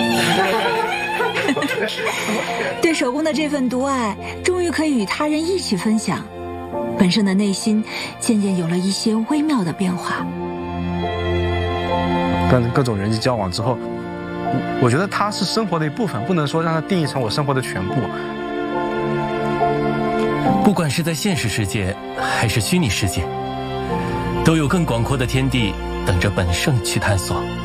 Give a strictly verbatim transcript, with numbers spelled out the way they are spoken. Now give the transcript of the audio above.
对手工的这份独爱，终于可以与他人一起分享，本身的内心渐渐有了一些微妙的变化。 跟各种人际交往之后，我觉得它是生活的一部分，不能说让它定义成我生活的全部。 不管是在现实世界还是虚拟世界，都有更广阔的天地等着本圣去探索。